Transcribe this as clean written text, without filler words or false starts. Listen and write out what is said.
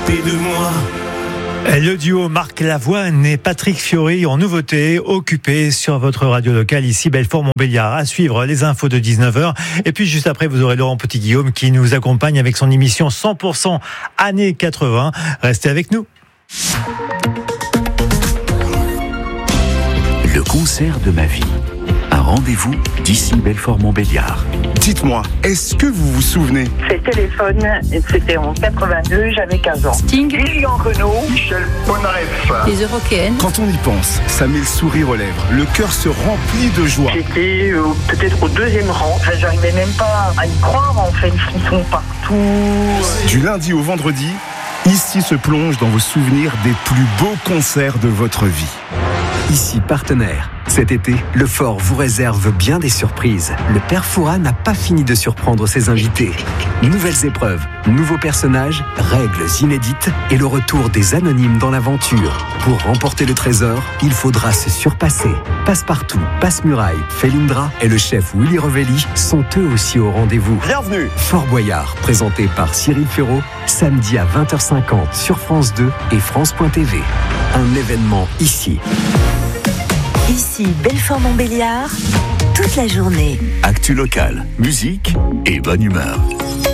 côté de moi. Le duo Marc Lavoine et Patrick Fiori en nouveauté, occupés sur votre radio locale ici Belfort-Montbéliard. À suivre les infos de 19h. Et puis juste après, vous aurez Laurent Petit-Guillaume qui nous accompagne avec son émission 100% années 80. Restez avec nous. Le concert de ma vie. Un rendez-vous d'ici Belfort-Montbéliard. Dites-moi, est-ce que vous vous souvenez? C'est Téléphone, c'était en 82, j'avais 15 ans. Sting, Lilian Renaud, Michel Polnareff. les Européennes. Quand on y pense, ça met le sourire aux lèvres. Le cœur se remplit de joie. j'étais peut-être au deuxième rang. Enfin, j'arrivais même pas à y croire, en fait, le frisson partout. Du lundi au vendredi, ici se plonge dans vos souvenirs des plus beaux concerts de votre vie. Ici partenaire. Cet été, le Fort vous réserve bien des surprises. Le Père Fouras n'a pas fini de surprendre ses invités. Nouvelles épreuves, nouveaux personnages, règles inédites et le retour des anonymes dans l'aventure. Pour remporter le trésor, il faudra se surpasser. Passepartout, Passe-Muraille, Felindra et le chef Willy Revelli sont eux aussi au rendez-vous. Bienvenue! Fort Boyard, présenté par Cyril Ferraud, samedi à 20h50 sur France 2 et France.tv. Un événement ici. Ici, Belfort-Montbéliard, toute la journée. Actu local, musique et bonne humeur.